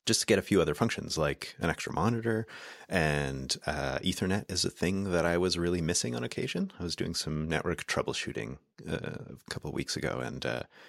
just to get a few other functions like an extra monitor, and Ethernet is a thing that I was really missing on occasion. I was doing some network troubleshooting a couple of weeks ago, and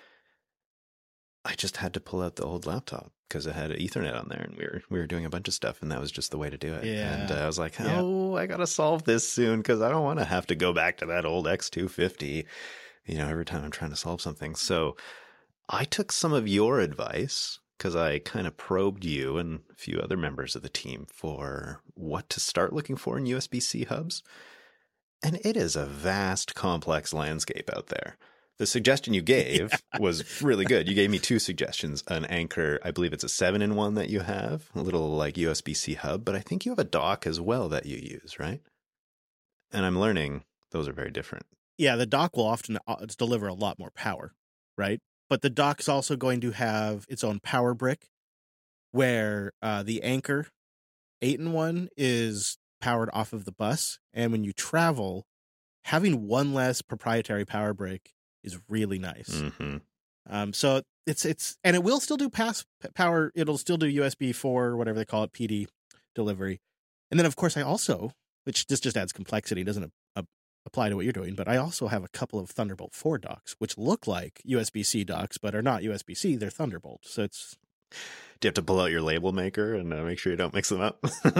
I just had to pull out the old laptop because it had Ethernet on there, and we were doing a bunch of stuff, and that was just the way to do it. Yeah. And I was like, I got to solve this soon because I don't want to have to go back to that old X250, every time I'm trying to solve something. So I took some of your advice because I kind of probed you and a few other members of the team for what to start looking for in USB-C hubs. And it is a vast, complex landscape out there. The suggestion you gave was really good. You gave me 2 suggestions, an Anker, I believe it's a 7-in-1 that you have, a little like USB-C hub, but I think you have a dock as well that you use, right? And I'm learning those are very different. Yeah, the dock will often deliver a lot more power, right? But the dock's also going to have its own power brick, where the Anker 8-in-1 is powered off of the bus. And when you travel, having one less proprietary power brick is really nice. Mm-hmm. So it's and it will still do power. It'll still do USB 4, whatever they call it, PD delivery. And then, of course, I also, which this just adds complexity, doesn't apply to what you're doing, but I also have a couple of Thunderbolt 4 docks, which look like USB-C docks, but are not USB-C. They're Thunderbolt. So it's... Do you have to pull out your label maker and make sure you don't mix them up?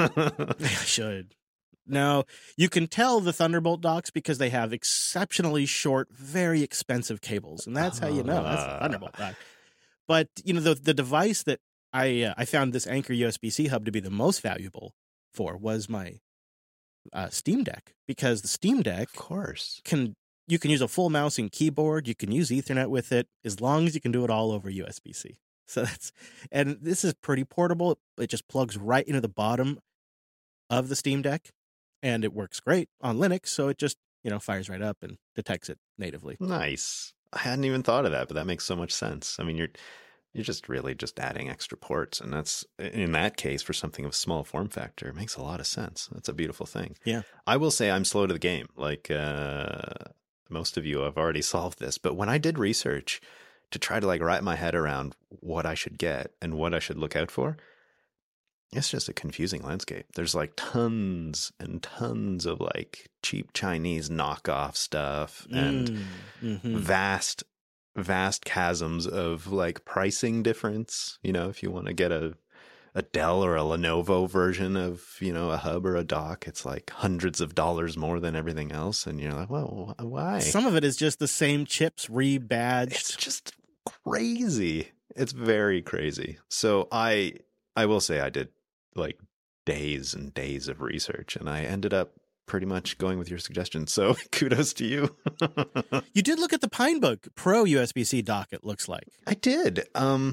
I should. No, you can tell the Thunderbolt docks because they have exceptionally short, very expensive cables, and that's how you know that's a Thunderbolt dock. But the device that I found this Anker USB-C hub to be the most valuable for was my Steam Deck, because the Steam Deck, of course, you can use a full mouse and keyboard. You can use Ethernet with it as long as you can do it all over USB-C. So and this is pretty portable. It just plugs right into the bottom of the Steam Deck. And it works great on Linux, so it just, fires right up and detects it natively. Nice. I hadn't even thought of that, but that makes so much sense. I mean, you're just really just adding extra ports, and that's, in that case, for something of small form factor, it makes a lot of sense. That's a beautiful thing. Yeah. I will say I'm slow to the game. Like most of you have already solved this, but when I did research to try to wrap my head around what I should get and what I should look out for, it's just a confusing landscape. There's tons and tons of cheap Chinese knockoff stuff and vast chasms of pricing difference. If you want to get a Dell or a Lenovo version of, a hub or a dock, it's hundreds of dollars more than everything else. And you're like, well, why? Some of it is just the same chips rebadged. It's just crazy. It's very crazy. So I will say I did days and days of research, and I ended up pretty much going with your suggestion. So kudos to you. You did look at the Pinebook Pro USB-C dock, it looks like. I did.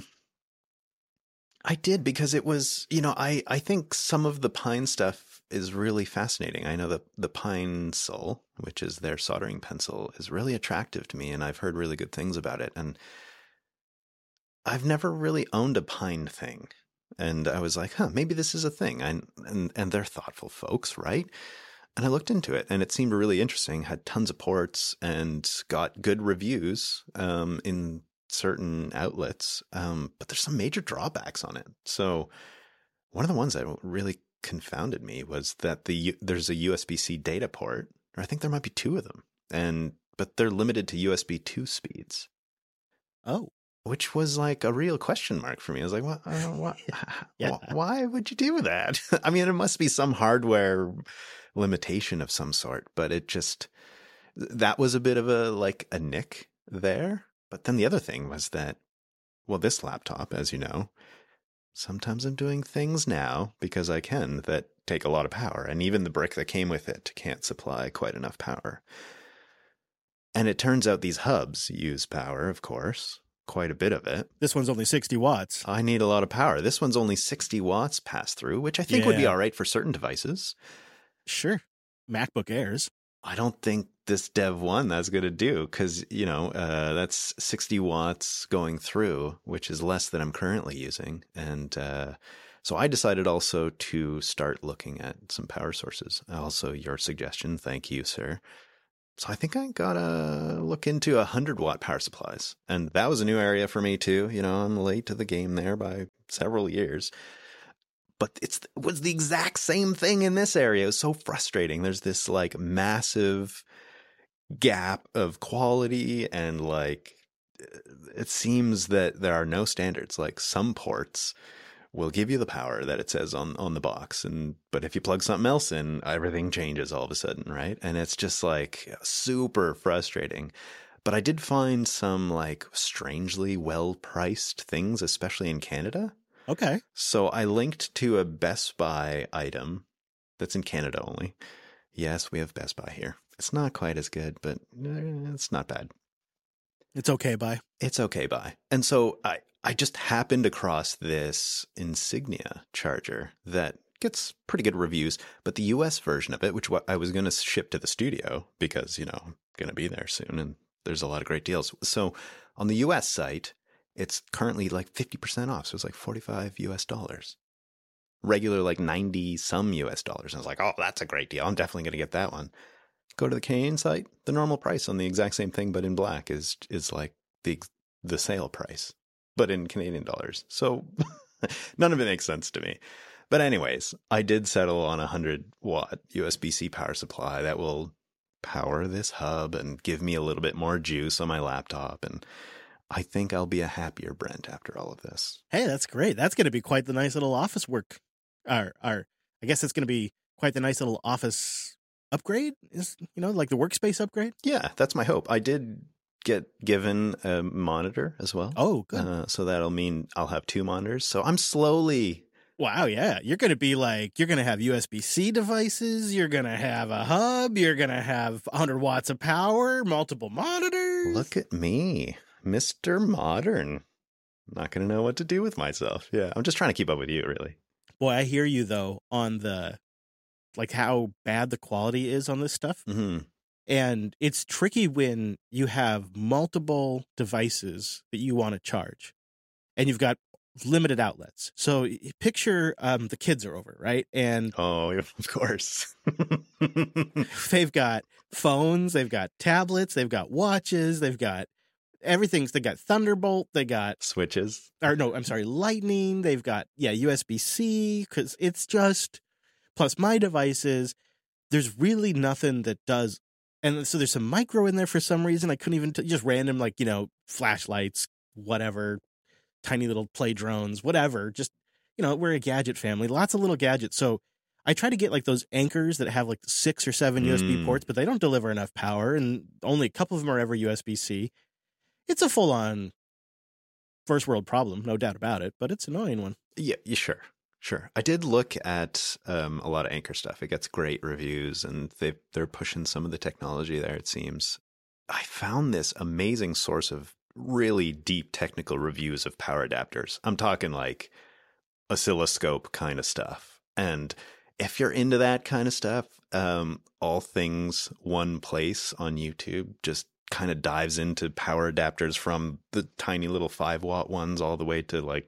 I did because it was, I think some of the Pine stuff is really fascinating. I know that the Pinesil, which is their soldering pencil, is really attractive to me, and I've heard really good things about it. And I've never really owned a Pine thing. And I was like, maybe this is a thing. And they're thoughtful folks, right? And I looked into it, and it seemed really interesting, had tons of ports and got good reviews in certain outlets. But there's some major drawbacks on it. So one of the ones that really confounded me was that there's a USB-C data port, or I think there might be 2 of them, but they're limited to USB 2 speeds. Oh. Which was a real question mark for me. I was like, why would you do that? I mean, it must be some hardware limitation of some sort, but that was a bit of a nick there. But then the other thing was that, this laptop, as you know, sometimes I'm doing things now because I can that take a lot of power. And even the brick that came with it can't supply quite enough power. And it turns out these hubs use power, of course. Quite a bit of it. This one's only 60 watts. I need a lot of power. This one's only 60 watts pass through, which I think would be all right for certain devices. Sure. MacBook Airs. I don't think this Dev 1 that's going to do because, that's 60 watts going through, which is less than I'm currently using. And so I decided also to start looking at some power sources. Also, your suggestion, thank you, sir. So I think I gotta look into 100-watt power supplies. And that was a new area for me too. You know, I'm late to the game there by several years. But it was the exact same thing in this area. It was so frustrating. There's this like massive gap of quality, and like it seems that there are no standards. Like some ports will give you the power that it says on the box, but if you plug something else in, everything changes all of a sudden, right? And it's just like super frustrating. But I did find some like strangely well-priced things, especially in Canada. Okay. So I linked to a Best Buy item that's in Canada only. Yes, we have Best Buy here. It's not quite as good, but it's not bad. It's okay, Buy. It's okay, Buy. And so I just happened across this Insignia charger that gets pretty good reviews, but the US version of it, which I was going to ship to the studio because, you know, I'm going to be there soon and there's a lot of great deals. So on the US site, it's currently like 50% off. So it's like $45 US. Regular like 90 some US dollars. And I was like, oh, that's a great deal. I'm definitely going to get that one. Go to the Canadian site, the normal price on the exact same thing, but in black is like the sale price, but in Canadian dollars. So none of it makes sense to me. But anyways, I did settle on a 100-watt USB-C power supply that will power this hub and give me a little bit more juice on my laptop. And I think I'll be a happier Brent after all of this. Hey, that's great. That's going to be quite the nice little office work. I guess it's going to be quite the nice little office upgrade, is, you know, like the workspace upgrade. Yeah, that's my hope. I did get given a monitor as well. Oh, good. So that'll mean I'll have 2 monitors. So I'm slowly... Wow, yeah. You're going to be like, you're going to have USB-C devices. You're going to have a hub. You're going to have 100 watts of power, multiple monitors. Look at me, Mr. Modern. I'm not going to know what to do with myself. Yeah, I'm just trying to keep up with you, really. Boy, I hear you, though, on the, like, how bad the quality is on this stuff. Mm-hmm. And it's tricky when you have multiple devices that you want to charge and you've got limited outlets. So picture the kids are over, right? And oh, of course. They've got phones, they've got tablets, they've got watches, they've got everything. They got Thunderbolt, they got switches. Or no, I'm sorry, Lightning. They've got USB-C, because it's just, plus my devices. There's really nothing that does. And so there's some micro in there for some reason. I couldn't even just random, like, you know, flashlights, whatever, tiny little play drones, whatever. Just, you know, we're a gadget family, lots of little gadgets. So I try to get like those Anchors that have like 6 or 7 USB ports, but they don't deliver enough power, and only a couple of them are ever USB-C. It's a full-on first world problem, no doubt about it, but it's an annoying one. Yeah, sure. I did look at a lot of Anchor stuff. It gets great reviews, and they're pushing some of the technology there, it seems. I found this amazing source of really deep technical reviews of power adapters. I'm talking like oscilloscope kind of stuff. And if you're into that kind of stuff, All Things One Place on YouTube just kind of dives into power adapters from the tiny little 5-watt ones all the way to like,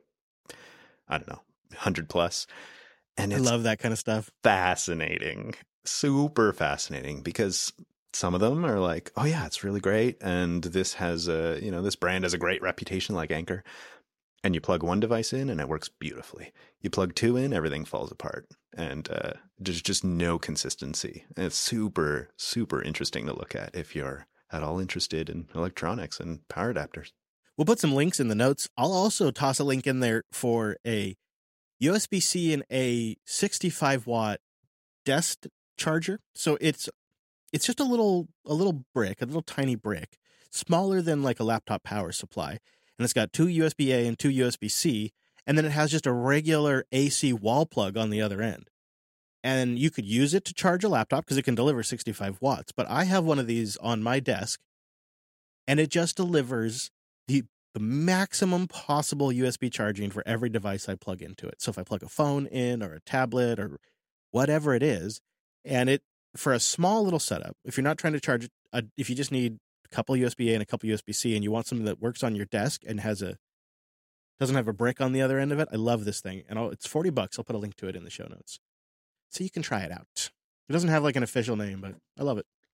I don't know, 100 plus. And I love that kind of stuff. Fascinating, super fascinating, because some of them are like, oh yeah, it's really great. And this has this brand has a great reputation, like Anchor. And you plug one device in and it works beautifully. You plug 2 in, everything falls apart. And there's just no consistency. And it's super, super interesting to look at if you're at all interested in electronics and power adapters. We'll put some links in the notes. I'll also toss a link in there for a USB-C and a 65-watt desk charger. So it's just a little brick, a little tiny brick, smaller than like a laptop power supply. And it's got 2 USB-A and 2 USB-C. And then it has just a regular AC wall plug on the other end. And you could use it to charge a laptop because it can deliver 65 watts. But I have one of these on my desk, and it just delivers the maximum possible USB charging for every device I plug into it. So if I plug a phone in or a tablet or whatever it is, and it, for a small little setup, if you're not trying to charge it, if you just need a couple USB-A and a couple USB-C and you want something that works on your desk and doesn't have a brick on the other end of it, I love this thing. And it's $40. I'll put a link to it in the show notes, so you can try it out. It doesn't have like an official name, but I love it.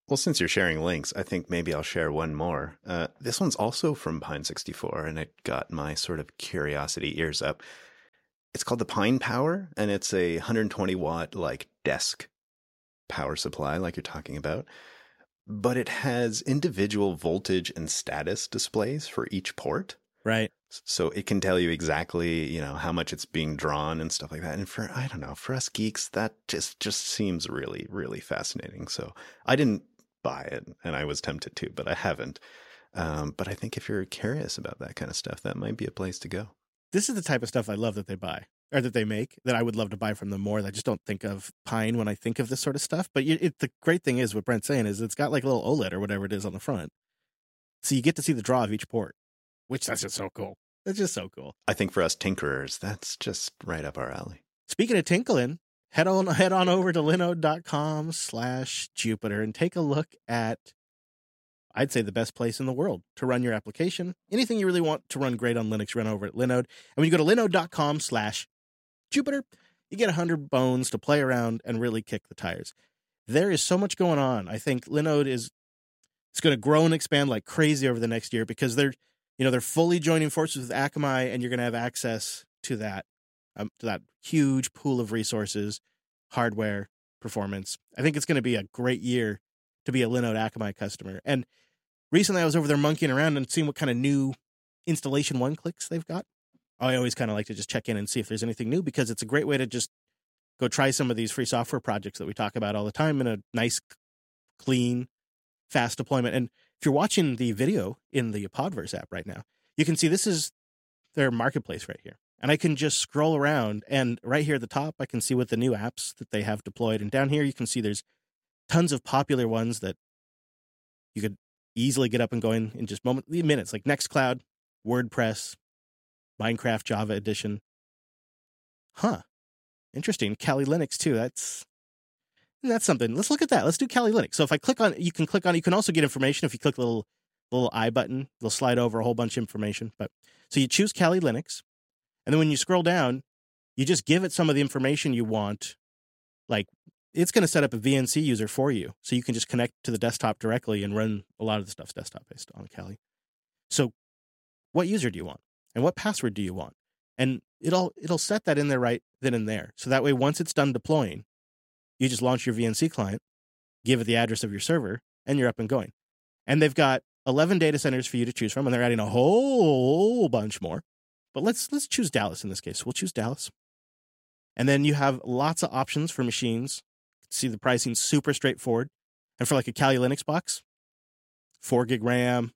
Well, since you're sharing links, I think maybe I'll share one more. This one's also from Pine 64, and it got my sort of curiosity ears up. It's called the Pine Power, and it's a 120 watt like desk power supply, like you're talking about. But it has individual voltage and status displays for each port. Right. So it can tell you exactly, how much it's being drawn and stuff like that. And I don't know, for us geeks, that just seems really, really fascinating. So I didn't buy it, and I was tempted to, but I haven't. But I think if you're curious about that kind of stuff, that might be a place to go. This is the type of stuff I love that they buy, or that they make, that I would love to buy from them more. I just don't think of Pine when I think of this sort of stuff. But the great thing is, what Brent's saying is, it's got like a little OLED or whatever it is on the front. So you get to see the draw of each port, which that's just so cool. That's just so cool. I think for us tinkerers, that's just right up our alley. Speaking of tinkling, head on over to linode.com/Jupiter and take a look at, I'd say, the best place in the world to run your application. Anything you really want to run great on Linux, run over at Linode. And when you go to linode.com/Jupiter, you get 100 bones to play around and really kick the tires. There is so much going on. I think Linode it's going to grow and expand like crazy over the next year, because they're fully joining forces with Akamai, and you're going to have access to that huge pool of resources, hardware, performance. I think it's going to be a great year to be a Linode Akamai customer. And recently I was over there monkeying around and seeing what kind of new installation one-clicks they've got. I always kind of like to just check in and see if there's anything new, because it's a great way to just go try some of these free software projects that we talk about all the time in a nice, clean, fast deployment. And if you're watching the video in the Podverse app right now, you can see this is their marketplace right here. And I can just scroll around, and right here at the top, I can see what the new apps that they have deployed. And down here, you can see there's tons of popular ones that you could easily get up and going in just minutes, like Nextcloud, WordPress, Minecraft Java Edition. Interesting. Kali Linux too. That's something. Let's look at that. Let's do Kali Linux. So if I click on, you can also get information. If you click the little I button, they'll slide over a whole bunch of information. But so you choose Kali Linux, and then when you scroll down, you just give it some of the information you want. Like, it's going to set up a VNC user for you, so you can just connect to the desktop directly and run a lot of the stuff's desktop based on Kali. So what user do you want, and what password do you want? And it'll set that in there right then and there. So that way, once it's done deploying, you just launch your VNC client, give it the address of your server, and you're up and going. And they've got 11 data centers for you to choose from, and they're adding a whole bunch more. But let's choose Dallas in this case. We'll choose Dallas. And then you have lots of options for machines. See, the pricing super straightforward. And for like a Kali Linux box, 4 gig RAM,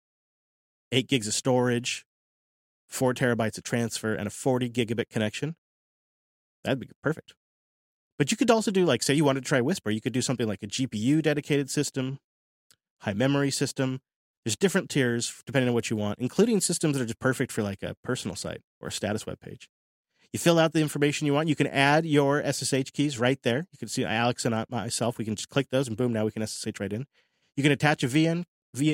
8 gigs of storage, 4 terabytes of transfer, and a 40 gigabit connection. That'd be perfect. But you could also do, like, say you wanted to try Whisper, you could do something like a GPU dedicated system, high memory system. There's different tiers depending on what you want, including systems that are just perfect for like a personal site or a status web page. You fill out the information you want. You can add your SSH keys right there. You can see Alex and myself. We can just click those, and boom, now we can SSH right in. You can attach a VLAN,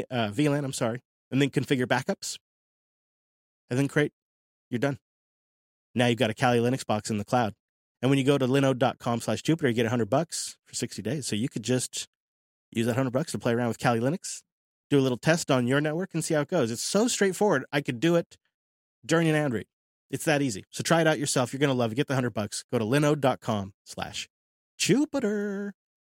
and then configure backups, and then you're done. Now you've got a Kali Linux box in the cloud. And when you go to linode.com/Jupiter, you get $100 for 60 days. So you could just use that $100 to play around with Kali Linux, do a little test on your network, and see how it goes. It's so straightforward. I could do it during an ad read. It's that easy. So try it out yourself. You're going to love it. Get the $100. Go to linode.com/Jupiter.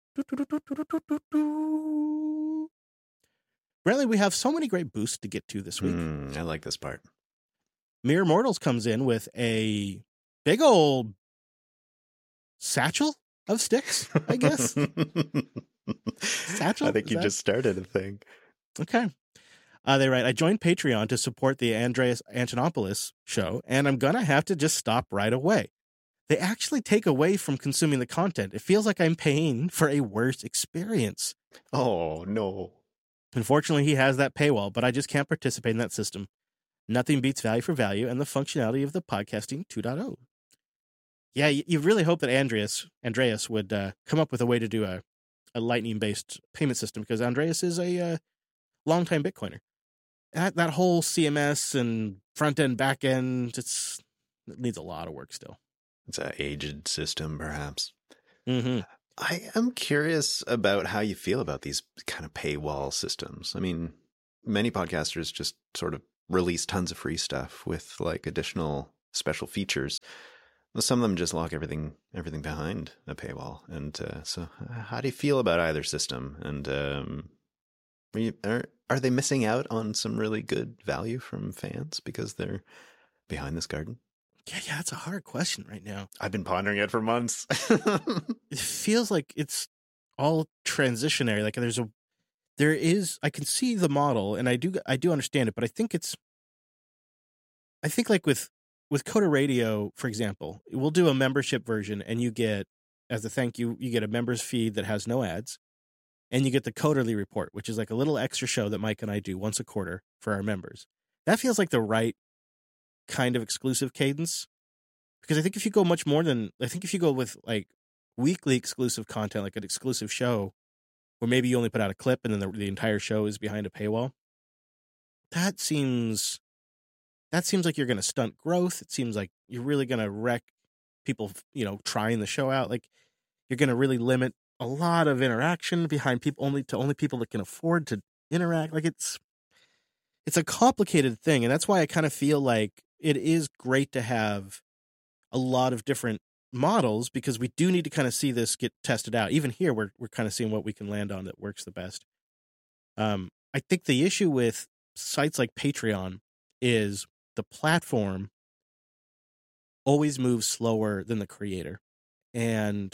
Bradley, we have so many great boosts to get to this week. I like this part. Mere Mortals comes in with a big old satchel of sticks, I guess. Satchel? I think you just started a thing. Okay. They write, I joined Patreon to support the Andreas Antonopoulos show, and I'm going to have to just stop right away. They actually take away from consuming the content. It feels like I'm paying for a worse experience. Oh, no. Unfortunately, he has that paywall, but I just can't participate in that system. Nothing beats value for value and the functionality of the podcasting 2.0. Yeah, you really hope that Andreas would come up with a way to do a Lightning-based payment system, because Andreas is a longtime Bitcoiner. That whole CMS and front-end, back-end, it needs a lot of work still. It's an aged system, perhaps. Mm-hmm. I am curious about how you feel about these kind of paywall systems. I mean, many podcasters just sort of release tons of free stuff with like additional special features. Some of them just lock everything behind a paywall. And so how do you feel about either system? And are they missing out on some really good value from fans because they're behind this garden? Yeah, that's a hard question right now. I've been pondering it for months. It feels like it's all transitionary. Like I can see the model and I do understand it, but I think like with Coda Radio, for example, we'll do a membership version and you get, as a thank you, you get a member's feed that has no ads. And you get the Coderly Report, which is like a little extra show that Mike and I do once a quarter for our members. That feels like the right kind of exclusive cadence. Because I think if you go with like weekly exclusive content, like an exclusive show, where maybe you only put out a clip and then the entire show is behind a paywall, that seems like you're going to stunt growth. It seems like you're really going to wreck people, trying the show out. Like you're going to really limit a lot of interaction behind people, only people that can afford to interact. Like it's a complicated thing. And that's why I kind of feel like it is great to have a lot of different models, because we do need to kind of see this get tested out. Even here, we're kind of seeing what we can land on that works the best. I think the issue with sites like Patreon is the platform always moves slower than the creator. And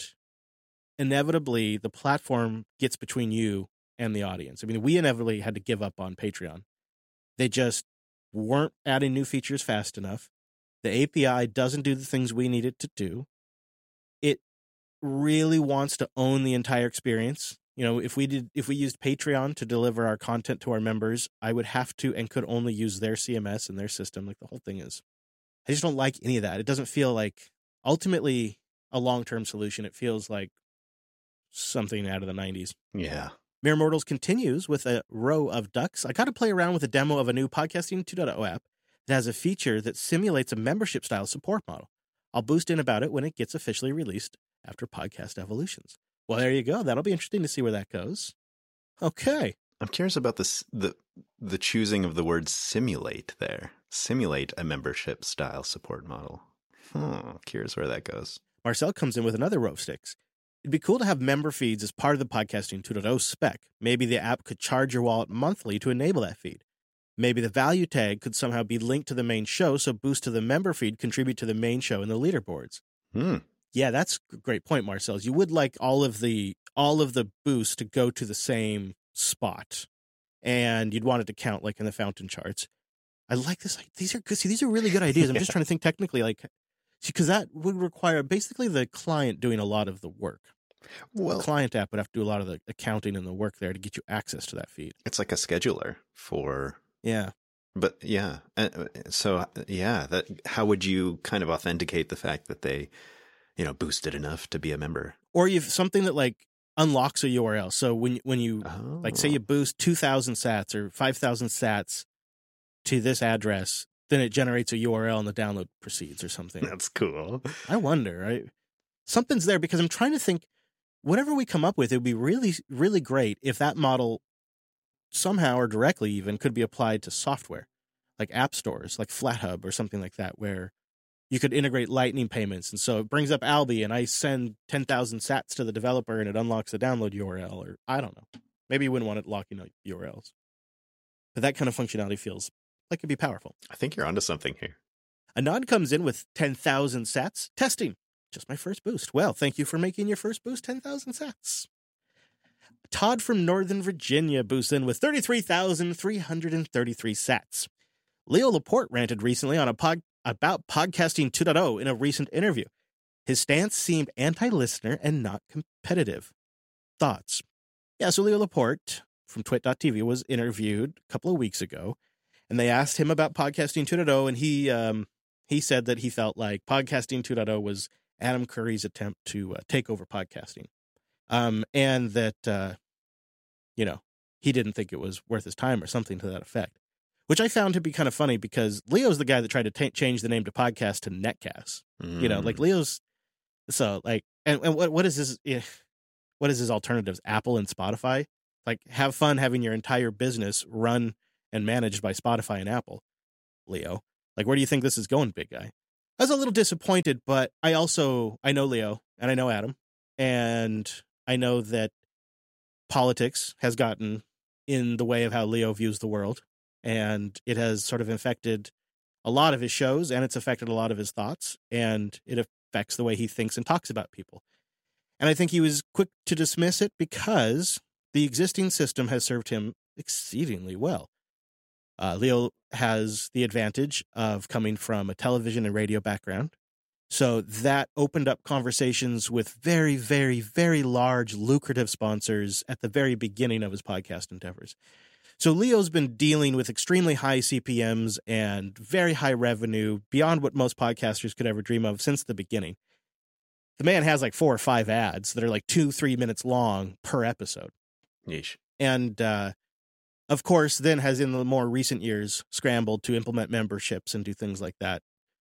inevitably, the platform gets between you and the audience. I mean, we inevitably had to give up on Patreon. They just weren't adding new features fast enough. The API doesn't do the things we need it to do. It really wants to own the entire experience. If we used Patreon to deliver our content to our members, I would have to and could only use their CMS and their system. Like the whole thing is, I just don't like any of that. It doesn't feel like ultimately a long-term solution. It feels like something out of the 90s. Yeah. Mere Mortals continues with a row of ducks. I got to play around with a demo of a new Podcasting 2.0 app that has a feature that simulates a membership-style support model. I'll boost in about it when it gets officially released after Podcast Evolutions. Well, there you go. That'll be interesting to see where that goes. Okay. I'm curious about the choosing of the word simulate there. Simulate a membership-style support model. Curious where that goes. Marcel comes in with another row of sticks. It'd be cool to have member feeds as part of the Podcasting 2.0 spec. Maybe the app could charge your wallet monthly to enable that feed. Maybe the value tag could somehow be linked to the main show, so boosts to the member feed contribute to the main show and the leaderboards. Yeah, that's a great point, Marcel. You would like all of the boosts to go to the same spot, and you'd want it to count like in the fountain charts. I like this. These are good. See, these are really good ideas. I'm just trying to think technically, because that would require basically the client doing a lot of the work. Well, the client app would have to do a lot of the accounting and the work there to get you access to that feed. It's like a scheduler for... Yeah. But yeah. So yeah, how would you kind of authenticate the fact that they, boosted enough to be a member? Or you've something that like unlocks a URL. So when you like say you boost 2,000 sats or 5,000 sats to this address, then it generates a URL and the download proceeds or something. That's cool. I wonder, right? Something's there because I'm trying to think, whatever we come up with, it would be really, really great if that model somehow or directly even could be applied to software, like app stores, like FlatHub or something like that, where you could integrate Lightning payments. And so it brings up Alby and I send 10,000 sats to the developer and it unlocks the download URL, or I don't know. Maybe you wouldn't want it locking up URLs. But that kind of functionality feels like it'd be powerful. I think you're onto something here. Anon comes in with 10,000 sats. Testing. Just my first boost. Well, thank you for making your first boost 10,000 sats. Todd from Northern Virginia boosts in with 33,333 sats. Leo Laporte ranted recently on about Podcasting 2.0 in a recent interview. His stance seemed anti-listener and not competitive. Thoughts? Yeah, so Leo Laporte from Twit.tv was interviewed a couple of weeks ago, and they asked him about Podcasting 2.0, and he said that he felt like Podcasting 2.0 was Adam Curry's attempt to take over podcasting. And that, he didn't think it was worth his time or something to that effect, which I found to be kind of funny because Leo's the guy that tried to change the name to podcast to Netcast. Like Leo's, so like, and what is this? what is his alternatives? Apple and Spotify? Like, have fun having your entire business run and managed by Spotify and Apple, Leo. Like, where do you think this is going, big guy? I was a little disappointed, but I know Leo and I know Adam, and I know that politics has gotten in the way of how Leo views the world, and it has sort of infected a lot of his shows, and it's affected a lot of his thoughts, and it affects the way he thinks and talks about people. And I think he was quick to dismiss it because the existing system has served him exceedingly well. Leo has the advantage of coming from a television and radio background. So that opened up conversations with very, very, very large, lucrative sponsors at the very beginning of his podcast endeavors. So Leo's been dealing with extremely high CPMs and very high revenue beyond what most podcasters could ever dream of since the beginning. The man has like 4 or 5 ads that are like 2-3 minutes long per episode. Yeesh. And, of course, then has in the more recent years scrambled to implement memberships and do things like that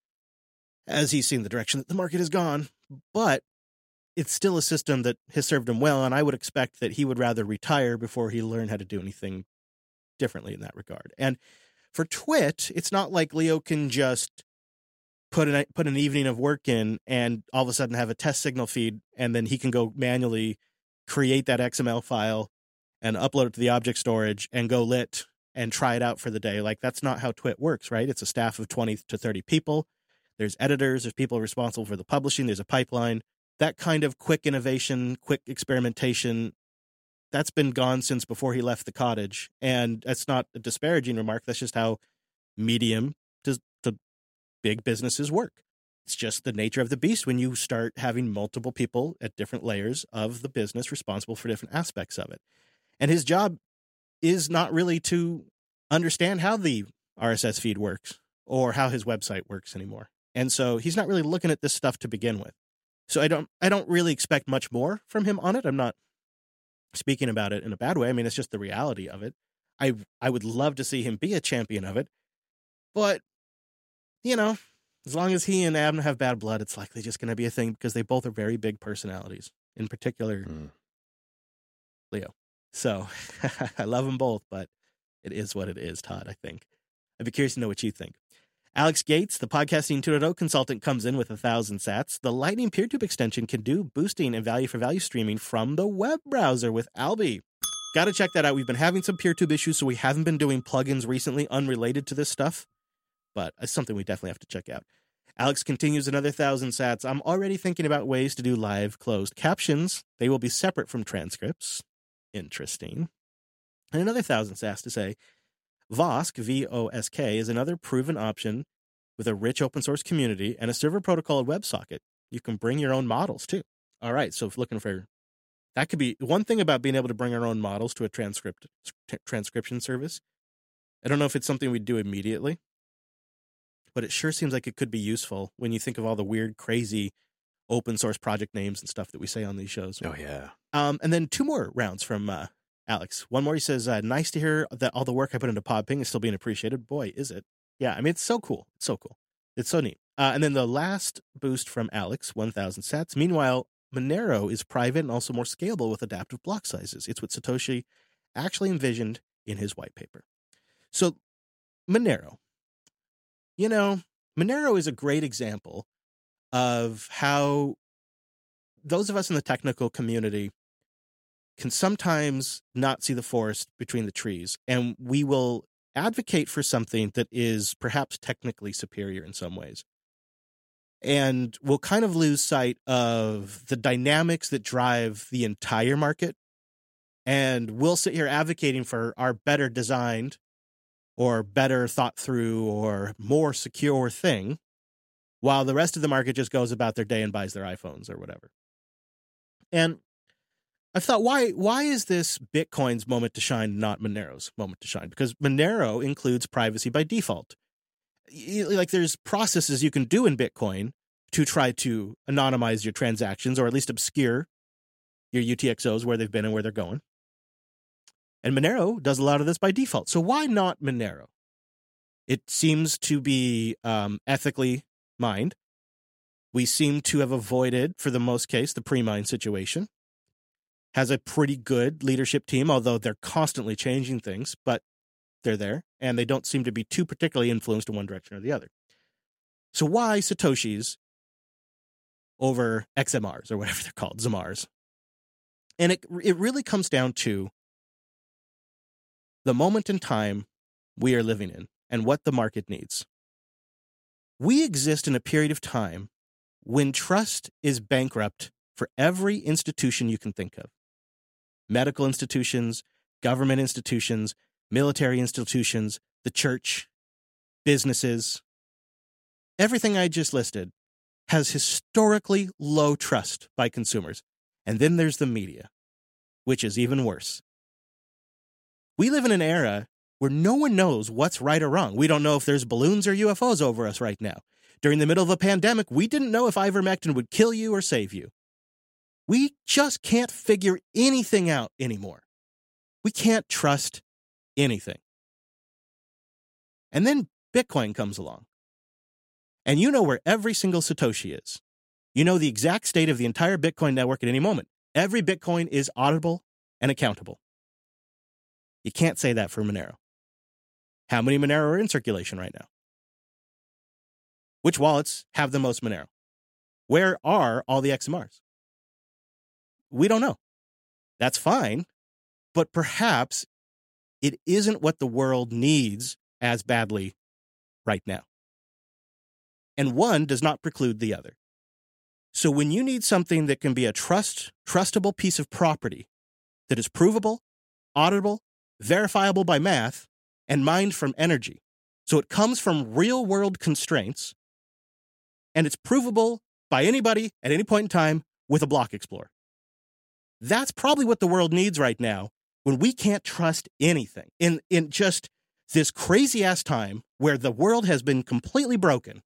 as he's seen the direction that the market has gone. But it's still a system that has served him well, and I would expect that he would rather retire before he learned how to do anything differently in that regard. And for Twit, it's not like Leo can just put an evening of work in and all of a sudden have a test signal feed, and then he can go manually create that XML file and upload it to the object storage and go lit and try it out for the day. Like, that's not how Twit works, right? It's a staff of 20 to 30 people. There's editors, there's people responsible for the publishing, there's a pipeline. That kind of quick innovation, quick experimentation, that's been gone since before he left the cottage. And that's not a disparaging remark. That's just how medium to big businesses work. It's just the nature of the beast when you start having multiple people at different layers of the business responsible for different aspects of it. And his job is not really to understand how the RSS feed works or how his website works anymore. And so he's not really looking at this stuff to begin with. So I don't really expect much more from him on it. I'm not speaking about it in a bad way. I mean, it's just the reality of it. I would love to see him be a champion of it. But, you know, as long as he and Adam have bad blood, it's likely just going to be a thing because they both are very big personalities, in particular Leo. So I love them both, but it is what it is, Todd, I think. I'd be curious to know what you think. Alex Gates, the Podcasting 2.0 consultant, comes in with 1,000 sats. The Lightning PeerTube extension can do boosting and value-for-value streaming from the web browser with Alby. Got to check that out. We've been having some PeerTube issues, so we haven't been doing plugins recently unrelated to this stuff, but it's something we definitely have to check out. Alex continues another 1,000 sats. I'm already thinking about ways to do live closed captions. They will be separate from transcripts. Interesting. And another 1,000 sats to say, Vosk, V-O-S-K, is another proven option with a rich open source community and a server protocol at WebSocket. You can bring your own models too. All right, so if looking for that, could be one thing about being able to bring our own models to a transcription service. I don't know if it's something we'd do immediately, but it sure seems like it could be useful when you think of all the weird, crazy open source project names and stuff that we say on these shows. Oh, yeah. And then 2 more rounds from Alex. One more, he says, nice to hear that all the work I put into Podping is still being appreciated. Boy, is it. Yeah, I mean, it's so cool. It's so cool. It's so neat. And then the last boost from Alex, 1,000 sats. Meanwhile, Monero is private and also more scalable with adaptive block sizes. It's what Satoshi actually envisioned in his white paper. So Monero. You know, Monero is a great example of how those of us in the technical community can sometimes not see the forest between the trees, and we will advocate for something that is perhaps technically superior in some ways. And we'll kind of lose sight of the dynamics that drive the entire market. And we'll sit here advocating for our better designed or better thought through or more secure thing, while the rest of the market just goes about their day and buys their iPhones or whatever. And I thought, why is this Bitcoin's moment to shine, not Monero's moment to shine? Because Monero includes privacy by default. Like, there's processes you can do in Bitcoin to try to anonymize your transactions, or at least obscure your UTXOs, where they've been and where they're going. And Monero does a lot of this by default. So why not Monero? It seems to be ethically mined. We seem to have avoided, for the most case, the pre-mine situation. has a pretty good leadership team, although they're constantly changing things, but they're there, and they don't seem to be too particularly influenced in one direction or the other. So why Satoshis over XMRs, or whatever they're called, Zamars? And it really comes down to the moment in time we are living in and what the market needs. We exist in a period of time when trust is bankrupt for every institution you can think of. Medical institutions, government institutions, military institutions, the church, businesses. Everything I just listed has historically low trust by consumers. And then there's the media, which is even worse. We live in an era where no one knows what's right or wrong. We don't know if there's balloons or UFOs over us right now. During the middle of a pandemic, we didn't know if ivermectin would kill you or save you. We just can't figure anything out anymore. We can't trust anything. And then Bitcoin comes along. And you know where every single Satoshi is. You know the exact state of the entire Bitcoin network at any moment. Every Bitcoin is auditable and accountable. You can't say that for Monero. How many Monero are in circulation right now? Which wallets have the most Monero? Where are all the XMRs? We don't know. That's fine, but perhaps it isn't what the world needs as badly right now. And one does not preclude the other. So when you need something that can be a trustable piece of property that is provable, auditable, verifiable by math, and mined from energy, so it comes from real-world constraints, and it's provable by anybody at any point in time with a block explorer. That's probably what the world needs right now when we can't trust anything. In just this crazy-ass time where the world has been completely broken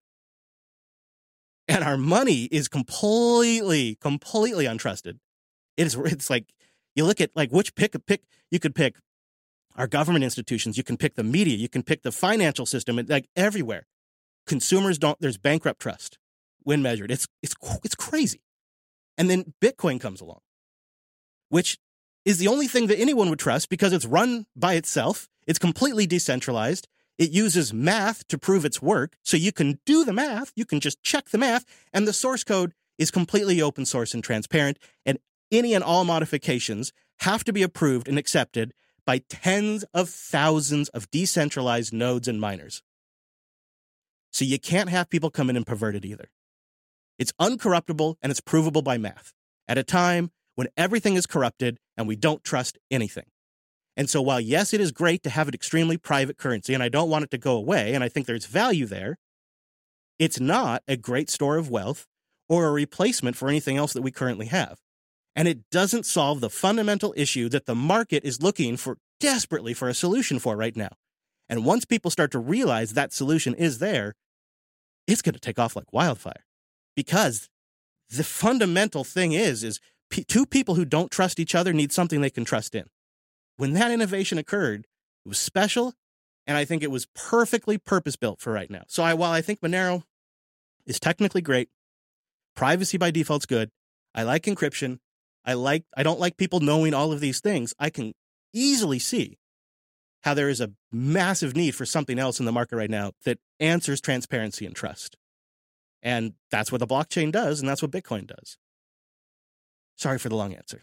and our money is completely untrusted. It's like, you look at like which pick, you could pick our government institutions, you can pick the media, you can pick the financial system, and like everywhere. Consumers there's bankrupt trust when measured. It's crazy. And then Bitcoin comes along, which is the only thing that anyone would trust because it's run by itself. It's completely decentralized. It uses math to prove its work. So you can do the math. You can just check the math. And the source code is completely open source and transparent. And any and all modifications have to be approved and accepted by tens of thousands of decentralized nodes and miners. So you can't have people come in and pervert it either. It's uncorruptible and it's provable by math at a time when everything is corrupted and we don't trust anything. And so while, yes, it is great to have an extremely private currency, and I don't want it to go away, and I think there's value there, it's not a great store of wealth or a replacement for anything else that we currently have. And it doesn't solve the fundamental issue that the market is looking for desperately for a solution for right now. And once people start to realize that solution is there, it's going to take off like wildfire. Because the fundamental thing is two people who don't trust each other need something they can trust in. When that innovation occurred, it was special, and I think it was perfectly purpose-built for right now. So while I think Monero is technically great, privacy by default's good, I like encryption, I don't like people knowing all of these things, I can easily see how there is a massive need for something else in the market right now that answers transparency and trust. And that's what the blockchain does, and that's what Bitcoin does. Sorry for the long answer.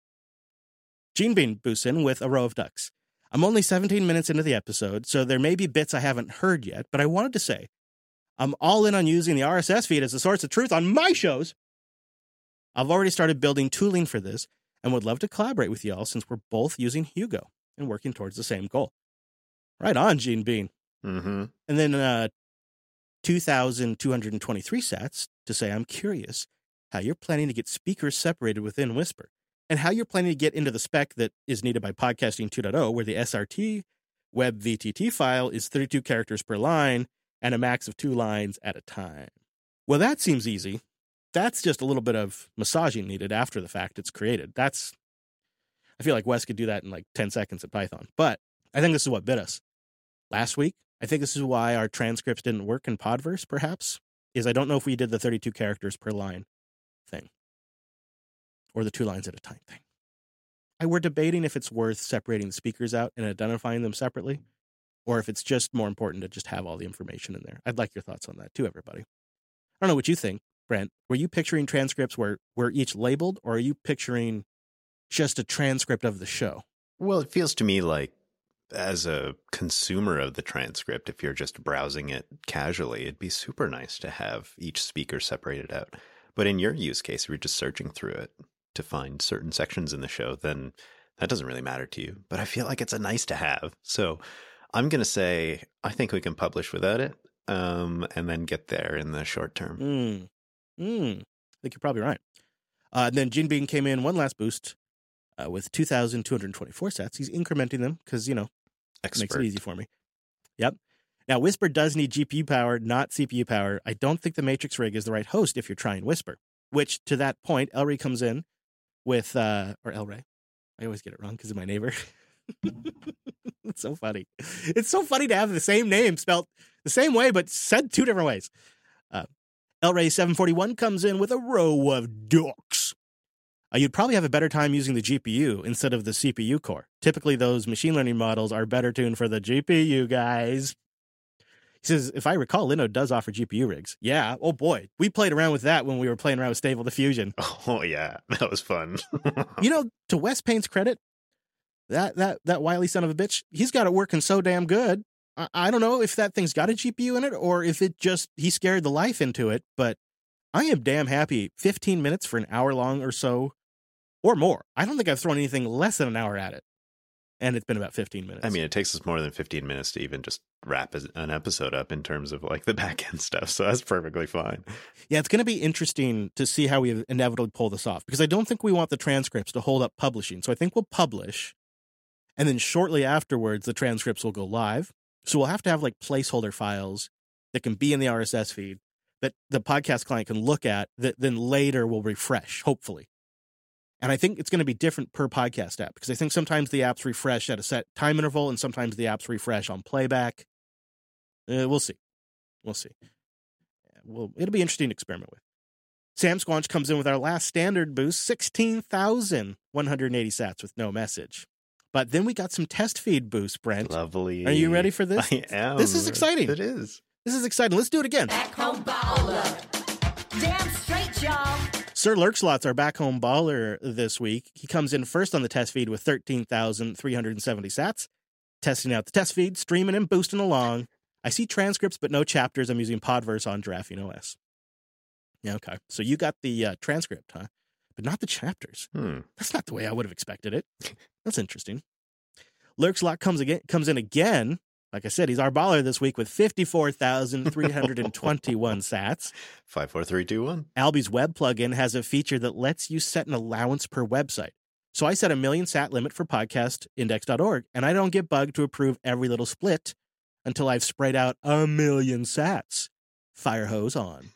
Gene Bean boosts in with a row of ducks. I'm only 17 minutes into the episode, so there may be bits I haven't heard yet, but I wanted to say I'm all in on using the RSS feed as a source of truth on my shows. I've already started building tooling for this and would love to collaborate with y'all since we're both using Hugo and working towards the same goal. Right on, Gene Bean. Mm-hmm. And then 2,223 sats to say I'm curious how you're planning to get speakers separated within Whisper, and how you're planning to get into the spec that is needed by Podcasting 2.0, where the SRT web VTT file is 32 characters per line and a max of 2 lines at a time. Well, that seems easy. That's just a little bit of massaging needed after the fact it's created. I feel like Wes could do that in like 10 seconds at Python. But I think this is what bit us. Last week, I think this is why our transcripts didn't work in Podverse, perhaps, is I don't know if we did the 32 characters per line thing. Or the 2 lines at a time thing. we're debating if it's worth separating the speakers out and identifying them separately, or if it's just more important to just have all the information in there. I'd like your thoughts on that too, everybody. I don't know what you think, Brent. Were you picturing transcripts where we're each labeled, or are you picturing just a transcript of the show? Well, it feels to me like, as a consumer of the transcript, if you're just browsing it casually, it'd be super nice to have each speaker separated out. But in your use case, if you're just searching through it to find certain sections in the show, then that doesn't really matter to you. But I feel like it's a nice to have. So I'm going to say, I think we can publish without it, and then get there in the short term. I think you're probably right. Then Gene Bean came in one last boost with 2,224 sats. He's incrementing them because, Expert. Makes it easy for me. Yep. Now, Whisper does need GPU power, not CPU power. I don't think the Matrix rig is the right host if you're trying Whisper, which, to that point, Elray comes in with, or Elray. I always get it wrong because of my neighbor. It's so funny. It's so funny to have the same name spelled the same way, but said two different ways. Elray 741 comes in with a row of ducks. You'd probably have a better time using the GPU instead of the CPU core. Typically, those machine learning models are better tuned for the GPU, guys. He says, if I recall, Linode does offer GPU rigs. Yeah, oh boy. We played around with that when we were playing around with Stable Diffusion. Oh, yeah. That was fun. To Wes Payne's credit, that wily son of a bitch, he's got it working so damn good. I don't know if that thing's got a GPU in it or if he scared the life into it, but I am damn happy 15 minutes for an hour long or so or more. I don't think I've thrown anything less than an hour at it. And it's been about 15 minutes. I mean, it takes us more than 15 minutes to even just wrap an episode up in terms of like the back end stuff. So that's perfectly fine. Yeah, it's going to be interesting to see how we inevitably pull this off because I don't think we want the transcripts to hold up publishing. So I think we'll publish and then shortly afterwards, the transcripts will go live. So we'll have to have like placeholder files that can be in the RSS feed that the podcast client can look at that then later will refresh, hopefully. And I think it's going to be different per podcast app because I think sometimes the apps refresh at a set time interval and sometimes the apps refresh on playback. We'll see. It'll be interesting to experiment with. Sam Squanch comes in with our last standard boost, 16,180 sats with no message. But then we got some test feed boosts, Brent. Lovely. Are you ready for this? I am. This is exciting. It is. This is exciting. Let's do it again. Back home baller. Damn straight, y'all. Sir Lurkslot's our back home baller this week. He comes in first on the test feed with 13,370 sats. Testing out the test feed, streaming and boosting along. I see transcripts but no chapters. I'm using Podverse on Giraffing OS. Yeah, okay. So you got the transcript, huh? But not the chapters. That's not the way I would have expected it. That's interesting. Lurkslot comes in again. Like I said, he's our baller this week with 54,321 sats. 54321. Alby's web plugin has a feature that lets you set an allowance per website. So I set a 1,000,000 sat limit for podcastindex.org, and I don't get bugged to approve every little split until I've sprayed out 1,000,000 sats. Fire hose on.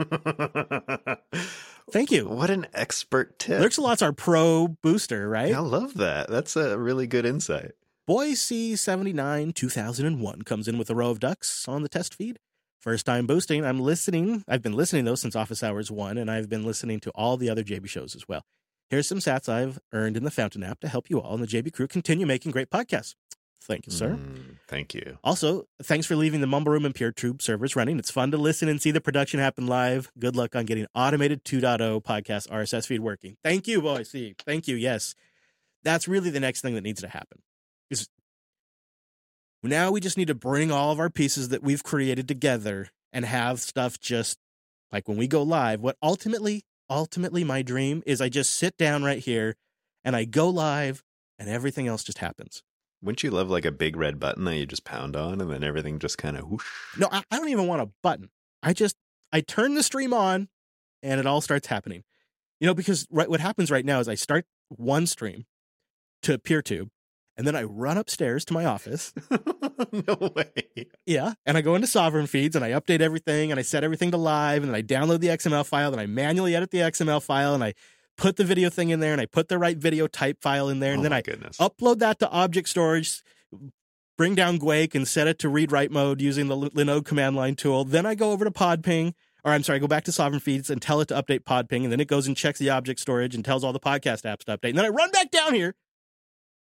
Thank you. What an expert tip. Lurkslot's our pro booster, right? I love that. That's a really good insight. Boise 79 2001 comes in with a row of ducks on the test feed. First time boosting. I'm listening. I've been listening, though, since Office Hours 1, and I've been listening to all the other JB shows as well. Here's some sats I've earned in the Fountain app to help you all and the JB crew continue making great podcasts. Thank you, sir. Thank you. Also, thanks for leaving the Mumble Room and PeerTube servers running. It's fun to listen and see the production happen live. Good luck on getting automated 2.0 podcast RSS feed working. Thank you, Boise. Thank you. Yes. That's really the next thing that needs to happen. Is now we just need to bring all of our pieces that we've created together and have stuff just like when we go live. What ultimately my dream is I just sit down right here and I go live and everything else just happens. Wouldn't you love like a big red button that you just pound on and then everything just kind of whoosh? No, I don't even want a button. I turn the stream on and it all starts happening. Because what happens right now is I start one stream to PeerTube and then I run upstairs to my office. No way. Yeah. And I go into Sovereign Feeds and I update everything and I set everything to live and then I download the XML file and I manually edit the XML file and I put the video thing in there and I put the right video type file in there and then I upload that to object storage, bring down Guake and set it to read-write mode using the Linode command line tool. Then I go over to Podping, I go back to Sovereign Feeds and tell it to update Podping, and then it goes and checks the object storage and tells all the podcast apps to update. And then I run back down here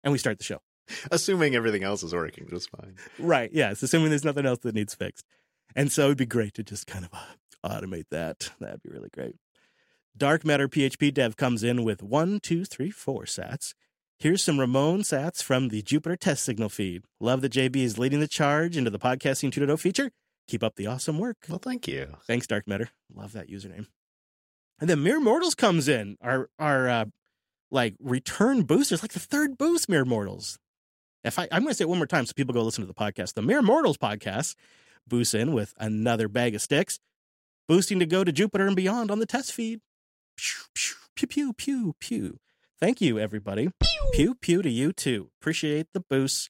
and we start the show. Assuming everything else is working just fine. Right. Yes. Assuming there's nothing else that needs fixed. And so it'd be great to just kind of automate that. That'd be really great. Dark Matter PHP Dev comes in with 1, 2, 3, 4 sats. Here's some Ramon sats from the Jupiter test signal feed. Love that JB is leading the charge into the Podcasting 2.0 feature. Keep up the awesome work. Well, thank you. Thanks, Dark Matter. Love that username. And then Mere Mortals comes in. Our like return boosters, like the third boost, Mere Mortals. I'm going to say it one more time so people go listen to the podcast. The Mere Mortals podcast boosts in with another bag of sticks, boosting to go to Jupiter and beyond on the test feed. Pew, pew, pew, pew, pew, pew. Thank you, everybody. Pew, pew to you, too. Appreciate the boosts.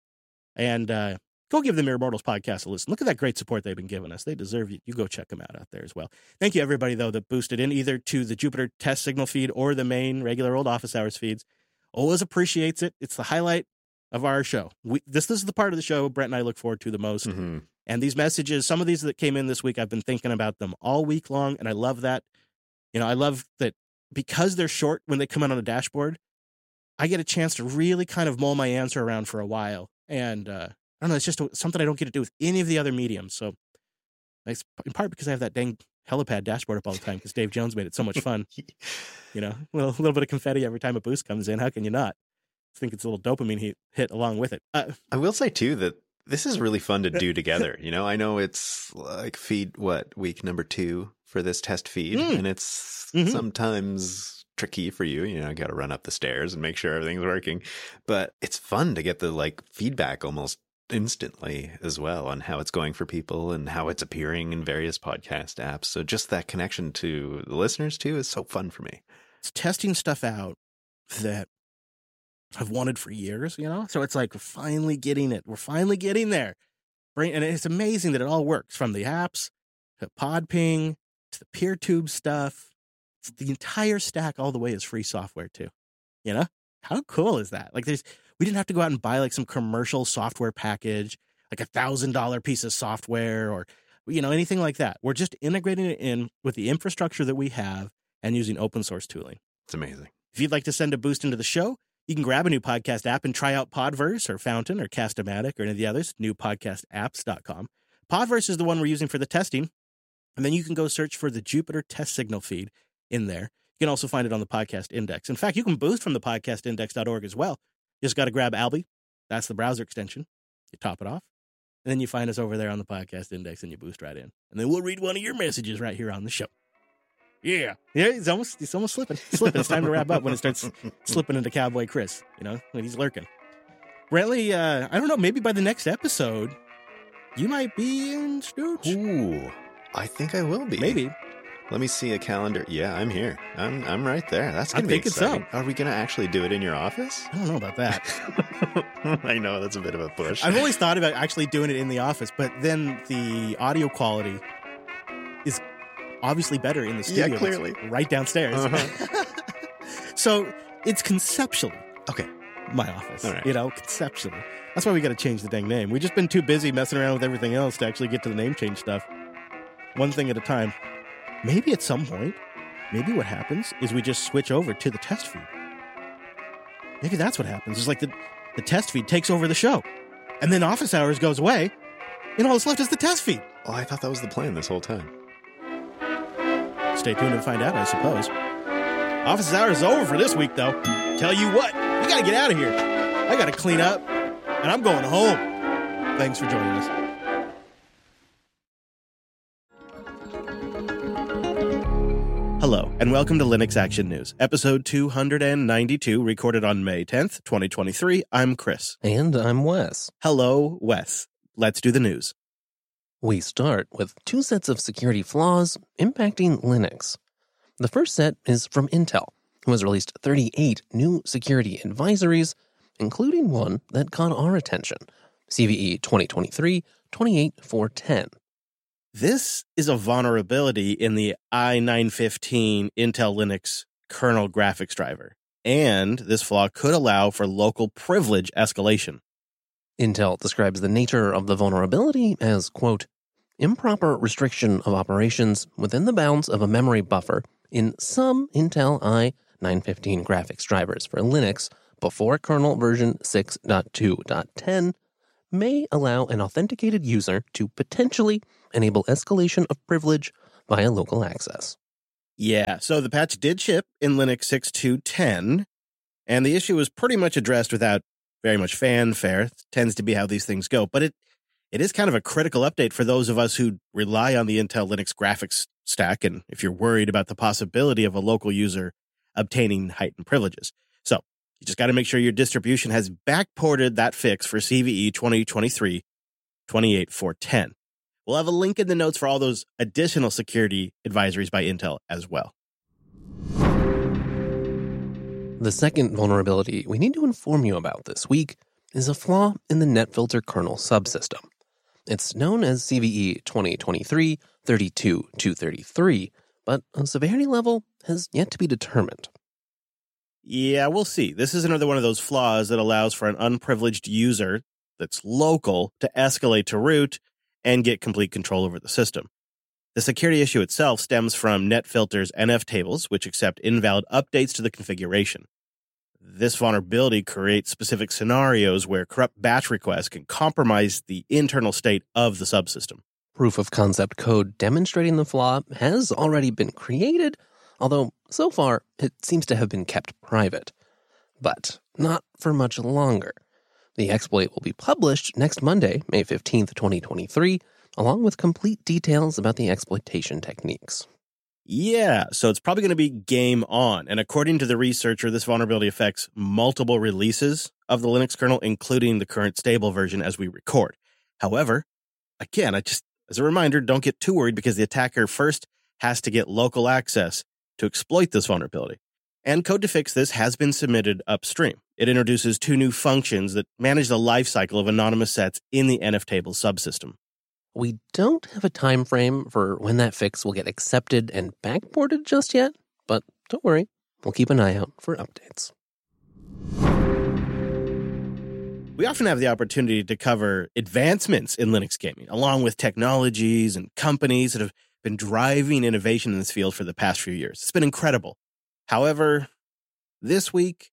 And go give the Mere Mortals podcast a listen. Look at that great support they've been giving us. They deserve you. You go check them out there as well. Thank you, everybody, though, that boosted in either to the Jupiter test signal feed or the main regular old office hours feeds. Always appreciates it. It's the highlight of our show. This is the part of the show Brent and I look forward to the most. Mm-hmm. And these messages, some of these that came in this week, I've been thinking about them all week long, and I love that. You know, I love that because they're short when they come out on a dashboard, I get a chance to really kind of mull my answer around for a while. And I don't know, it's just something I don't get to do with any of the other mediums. So it's in part because I have that dang helipad dashboard up all the time because Dave Jones made it so much fun. You know, well, a little bit of confetti every time a boost comes in. How can you not? I think it's a little dopamine hit along with it. I will say, too, that this is really fun to do together. You know, I know it's like week number 2 for this test feed, and it's sometimes tricky for you. You know, got to run up the stairs and make sure everything's working. But it's fun to get the like feedback almost instantly as well on how it's going for people and how it's appearing in various podcast apps. So just that connection to the listeners, too, is so fun for me. It's testing stuff out that I've wanted for years, you know? So it's like we're finally getting it. We're finally getting there. And it's amazing that it all works, from the apps to PodPing to the PeerTube stuff. It's the entire stack all the way is free software too. You know? How cool is that? Like we didn't have to go out and buy like some commercial software package, like $1,000 piece of software or, you know, anything like that. We're just integrating it in with the infrastructure that we have and using open source tooling. It's amazing. If you'd like to send a boost into the show, you can grab a new podcast app and try out Podverse or Fountain or Cast-O-Matic or any of the others, newpodcastapps.com. Podverse is the one we're using for the testing. And then you can go search for the Jupiter test signal feed in there. You can also find it on the podcast index. In fact, you can boost from the podcastindex.org as well. You just got to grab Alby. That's the browser extension. You top it off. And then you find us over there on the podcast index and you boost right in. And then we'll read one of your messages right here on the show. Yeah. Yeah, he's almost slipping. It's time to wrap up when it starts slipping into Cowboy Chris, you know, when he's lurking. Brantley, I don't know, maybe by the next episode, you might be in Stooge. Ooh, I think I will be. Maybe. Let me see a calendar. Yeah, I'm here. I'm right there. That's going to be exciting. So. Are we going to actually do it in your office? I don't know about that. I know, that's a bit of a push. I've always thought about actually doing it in the office, but then the audio quality is obviously better in the studio. Yeah, clearly. Right downstairs. Uh-huh. So it's conceptually okay. My office. All right. You know, conceptually. That's why we got to change the dang name. We've just been too busy messing around with everything else to actually get to the name change stuff. One thing at a time. Maybe at some point, maybe what happens is we just switch over to the test feed. Maybe that's what happens. It's like the test feed takes over the show. And then office hours goes away, and all that's left is the test feed. Oh, I thought that was the plan this whole time. Stay tuned and find out, I suppose. Office hours is over for this week, though. Tell you what, we got to get out of here. I got to clean up, and I'm going home. Thanks for joining us. Hello, and welcome to Linux Action News, episode 292, recorded on May 10th, 2023. I'm Chris. And I'm Wes. Hello, Wes. Let's do the news. We start with 2 sets of security flaws impacting Linux. The first set is from Intel, who has released 38 new security advisories, including one that caught our attention, CVE 2023-28410. This is a vulnerability in the i915 Intel Linux kernel graphics driver, and this flaw could allow for local privilege escalation. Intel describes the nature of the vulnerability as, quote, improper restriction of operations within the bounds of a memory buffer in some Intel i915 graphics drivers for Linux before kernel version 6.2.10 may allow an authenticated user to potentially enable escalation of privilege via local access. Yeah, so the patch did ship in Linux 6.2.10, and the issue was pretty much addressed without very much fanfare. It tends to be how these things go, but it is kind of a critical update for those of us who rely on the Intel Linux graphics stack, and if you're worried about the possibility of a local user obtaining heightened privileges. So you just got to make sure your distribution has backported that fix for CVE 2023-28410. We'll have a link in the notes for all those additional security advisories by Intel as well. The second vulnerability we need to inform you about this week is a flaw in the NetFilter kernel subsystem. It's known as CVE 2023-32233, but a severity level has yet to be determined. Yeah, we'll see. This is another one of those flaws that allows for an unprivileged user that's local to escalate to root and get complete control over the system. The security issue itself stems from NetFilter's NF tables, which accept invalid updates to the configuration. This vulnerability creates specific scenarios where corrupt batch requests can compromise the internal state of the subsystem. Proof of concept code demonstrating the flaw has already been created, although so far it seems to have been kept private. But not for much longer. The exploit will be published next Monday, May 15th, 2023, along with complete details about the exploitation techniques. Yeah, so it's probably going to be game on. And according to the researcher, this vulnerability affects multiple releases of the Linux kernel, including the current stable version as we record. However, again, as a reminder, don't get too worried because the attacker first has to get local access to exploit this vulnerability. And code to fix this has been submitted upstream. It introduces two new functions that manage the lifecycle of anonymous sets in the NF table subsystem. We don't have a time frame for when that fix will get accepted and backported just yet, but don't worry, we'll keep an eye out for updates. We often have the opportunity to cover advancements in Linux gaming, along with technologies and companies that have been driving innovation in this field for the past few years. It's been incredible. However, this week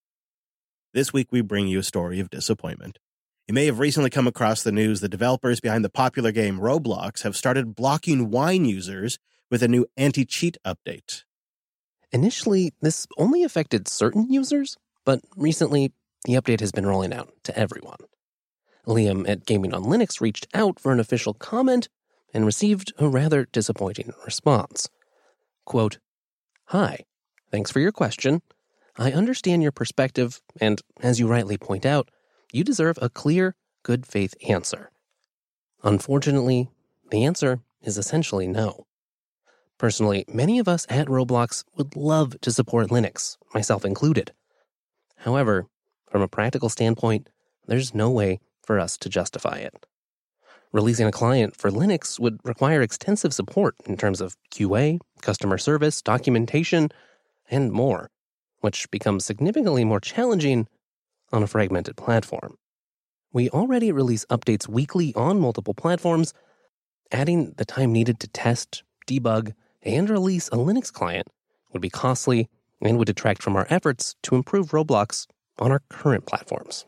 we bring you a story of disappointment. You may have recently come across the news that developers behind the popular game Roblox have started blocking Wine users with a new anti-cheat update. Initially, this only affected certain users, but recently, the update has been rolling out to everyone. Liam at Gaming on Linux reached out for an official comment and received a rather disappointing response. Quote, "Hi, thanks for your question. I understand your perspective, and as you rightly point out, you deserve a clear, good faith answer. Unfortunately, the answer is essentially no. Personally, many of us at Roblox would love to support Linux, myself included. However, from a practical standpoint, there's no way for us to justify it. Releasing a client for Linux would require extensive support in terms of QA, customer service, documentation, and more, which becomes significantly more challenging on a fragmented platform. We already release updates weekly on multiple platforms. Adding the time needed to test, debug, and release a Linux client would be costly and would detract from our efforts to improve Roblox on our current platforms."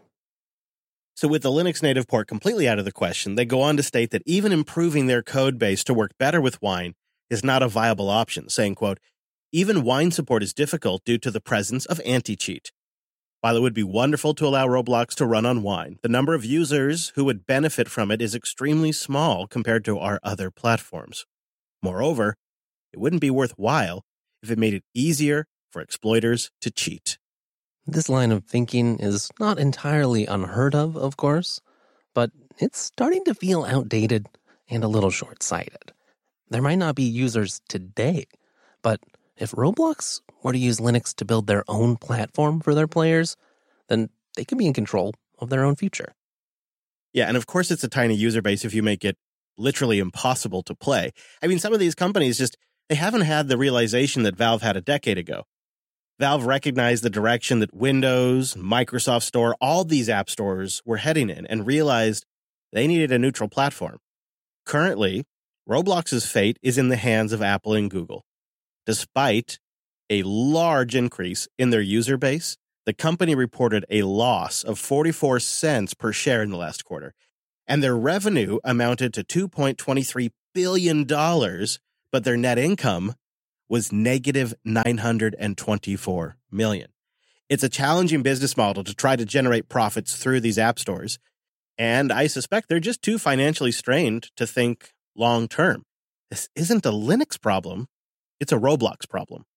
So with the Linux native port completely out of the question, they go on to state that even improving their code base to work better with Wine is not a viable option, saying, quote, "Even Wine support is difficult due to the presence of anti-cheat. While it would be wonderful to allow Roblox to run on Wine, the number of users who would benefit from it is extremely small compared to our other platforms. Moreover, it wouldn't be worthwhile if it made it easier for exploiters to cheat." This line of thinking is not entirely unheard of course, but it's starting to feel outdated and a little short-sighted. There might not be users today, but if Roblox were to use Linux to build their own platform for their players, then they could be in control of their own future. Yeah, and of course it's a tiny user base if you make it literally impossible to play. I mean, some of these companies they haven't had the realization that Valve had a decade ago. Valve recognized the direction that Windows, Microsoft Store, all these app stores were heading in and realized they needed a neutral platform. Currently, Roblox's fate is in the hands of Apple and Google. Despite a large increase in their user base, the company reported a loss of 44 cents per share in the last quarter, and their revenue amounted to $2.23 billion, but their net income was negative $924 million. It's a challenging business model to try to generate profits through these app stores, and I suspect they're just too financially strained to think long term. This isn't a Linux problem, it's a Roblox problem.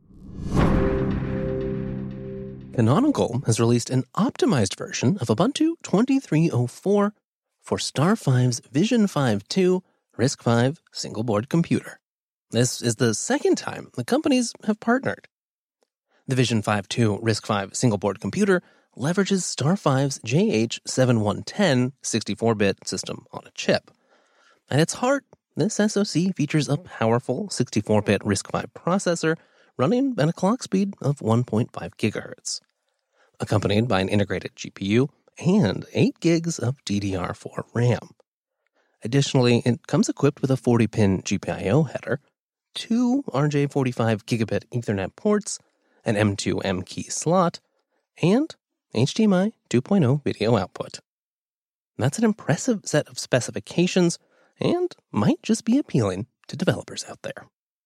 Canonical has released an optimized version of Ubuntu 2304 for Star 5's Vision 5.2 RISC-V single-board computer. This is the second time the companies have partnered. The Vision 5.2 RISC-V single-board computer leverages Star 5's JH7110 64-bit system on a chip. At its heart, this SoC features a powerful 64-bit RISC-V processor running at a clock speed of 1.5 gigahertz, accompanied by an integrated GPU and 8 gigs of DDR4 RAM. Additionally, it comes equipped with a 40-pin GPIO header, 2 RJ45 gigabit Ethernet ports, an M2M key slot, and HDMI 2.0 video output. That's an impressive set of specifications and might just be appealing to developers out there.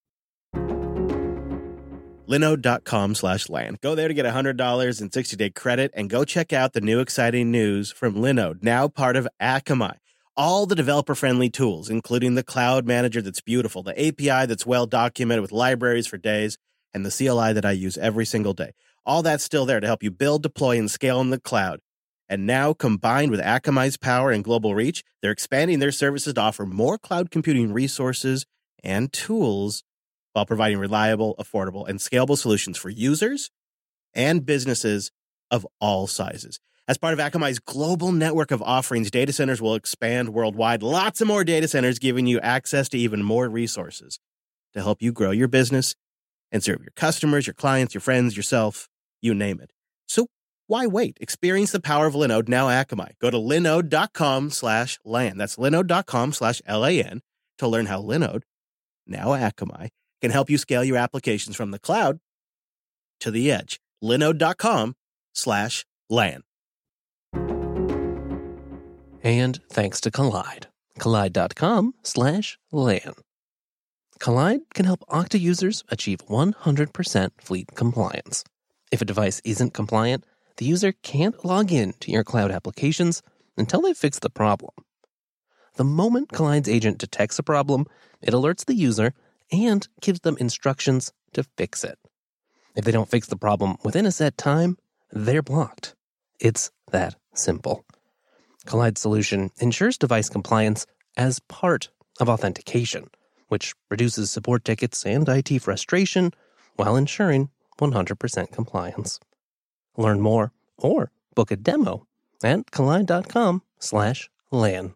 Linode.com/LAN. Go there to get $100 in 60-day credit and go check out the new exciting news from Linode, now part of Akamai. All the developer-friendly tools, including the cloud manager that's beautiful, the API that's well-documented with libraries for days, and the CLI that I use every single day. All that's still there to help you build, deploy, and scale in the cloud. And now, combined with Akamai's power and global reach, they're expanding their services to offer more cloud computing resources and tools while providing reliable, affordable, and scalable solutions for users and businesses of all sizes. As part of Akamai's global network of offerings, data centers will expand worldwide. Lots of more data centers giving you access to even more resources to help you grow your business and serve your customers, your clients, your friends, yourself, you name it. So why wait? Experience the power of Linode, now Akamai. Go to linode.com/LAN. That's linode.com/LAN to learn how Linode, now Akamai, can help you scale your applications from the cloud to the edge. Linode.com/LAN. And thanks to Collide. Collide.com/LAN. Collide can help Okta users achieve 100% fleet compliance. If a device isn't compliant, the user can't log in to your cloud applications until they fix the problem. The moment Collide's agent detects a problem, it alerts the user and gives them instructions to fix it. If they don't fix the problem within a set time, they're blocked. It's that simple. Collide's solution ensures device compliance as part of authentication, which reduces support tickets and IT frustration while ensuring 100% compliance. Learn more or book a demo at collide.com/LAN.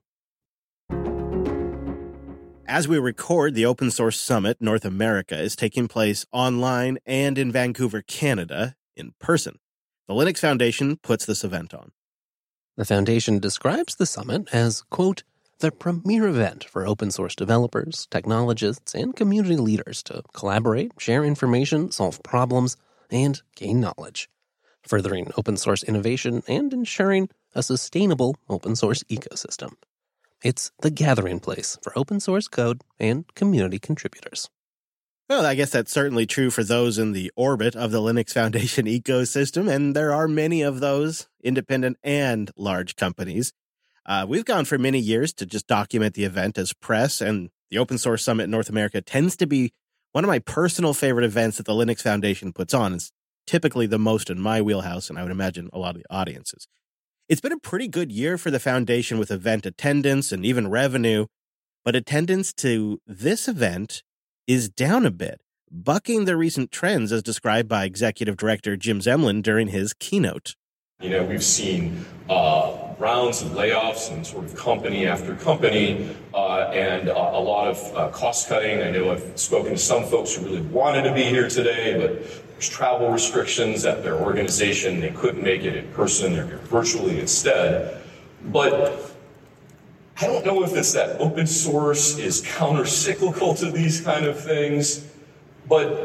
As we record, the Open Source Summit North America is taking place online and in Vancouver, Canada, in person. The Linux Foundation puts this event on. The Foundation describes the summit as, quote, the premier event for open source developers, technologists, and community leaders to collaborate, share information, solve problems, and gain knowledge, furthering open source innovation and ensuring a sustainable open source ecosystem. It's the gathering place for open source code and community contributors. Well, I guess that's certainly true for those in the orbit of the Linux Foundation ecosystem, and there are many of those, independent and large companies. We've gone for many years to just document the event as press, and the Open Source Summit in North America tends to be one of my personal favorite events that the Linux Foundation puts on. It's typically the most in my wheelhouse, and I would imagine a lot of the audiences. It's been a pretty good year for the Foundation with event attendance and even revenue, but attendance to this event is down a bit, bucking the recent trends as described by Executive Director Jim Zemlin during his keynote. You know, we've seen rounds of layoffs and sort of company after company and a lot of cost cutting. I know I've spoken to some folks who really wanted to be here today, but there's travel restrictions at their organization. They couldn't make it in person. They're here virtually instead. But I don't know if it's that open source is counter-cyclical to these kind of things, but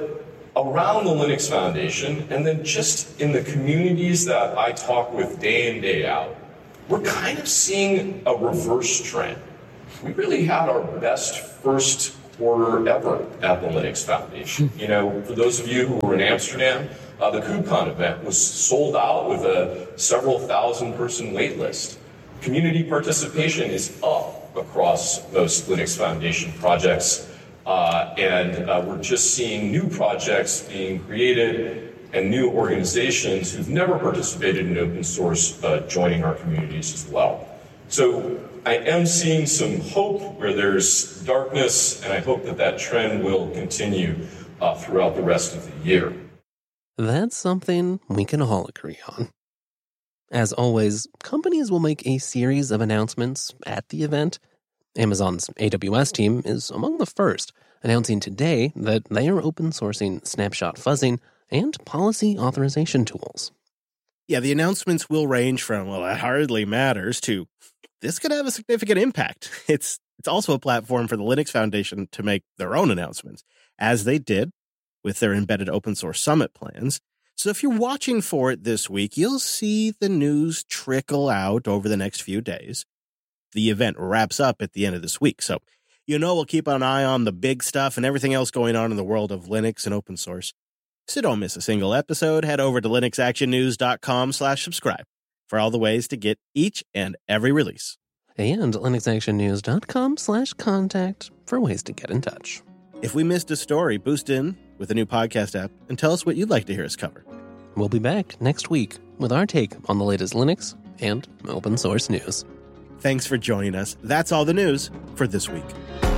around the Linux Foundation, and then just in the communities that I talk with day in, day out, we're kind of seeing a reverse trend. We really had our best first quarter ever at the Linux Foundation. You know, for those of you who were in Amsterdam, the KubeCon event was sold out with a several thousand person wait list. Community participation is up across most Linux Foundation projects, and we're just seeing new projects being created and new organizations who've never participated in open source joining our communities as well. So I am seeing some hope where there's darkness, and I hope that that trend will continue throughout the rest of the year. That's something we can all agree on. As always, companies will make a series of announcements at the event. Amazon's AWS team is among the first, announcing today that they are open sourcing snapshot fuzzing and policy authorization tools. Yeah, the announcements will range from, well, that hardly matters, to this could have a significant impact. It's also a platform for the Linux Foundation to make their own announcements, as they did with their embedded open source summit plans. So if you're watching for it this week, you'll see the news trickle out over the next few days. The event wraps up at the end of this week, so we'll keep an eye on the big stuff and everything else going on in the world of Linux and open source. So don't miss a single episode. Head over to linuxactionnews.com/subscribe for all the ways to get each and every release. And linuxactionnews.com/contact for ways to get in touch. If we missed a story, boost in with a new podcast app and tell us what you'd like to hear us cover. We'll be back next week with our take on the latest Linux and open source news. Thanks for joining us. That's all the news for this week.